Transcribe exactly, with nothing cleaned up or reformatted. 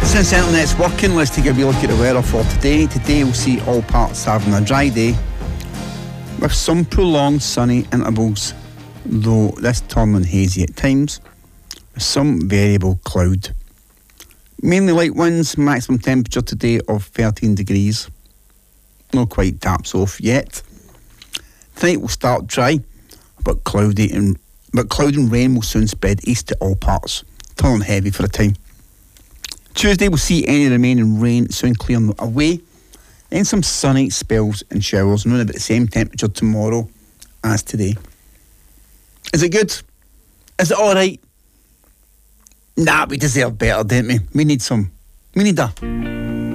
Since the internet's working, let's take a wee look at the weather for today. Today we'll see all parts having a dry day with some prolonged sunny intervals, though this turn and hazy at times, with some variable cloud. Mainly light winds, maximum temperature today of thirteen degrees. Not quite taps off yet. Tonight will start dry, but cloudy and but cloud and rain will soon spread east to all parts, turning heavy for a time. Tuesday we'll see any remaining rain soon clearing away, then some sunny spells and showers, and about the same temperature tomorrow as today. Is it good? Is it alright? Nah, we deserve better, don't we? We need some. We need a